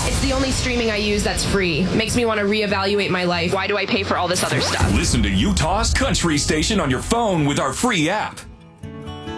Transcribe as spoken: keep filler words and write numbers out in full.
It's the only streaming I use that's free. Makes me want to reevaluate my life. Why do I pay for all this other stuff? Listen to Utah's country station on your phone with our free app.